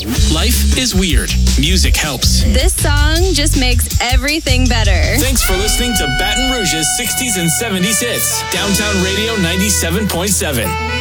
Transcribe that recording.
Life is weird. Music helps. This song just makes everything better. Thanks for listening to Baton Rouge's 60s and 70s hits. Downtown Radio 97.7.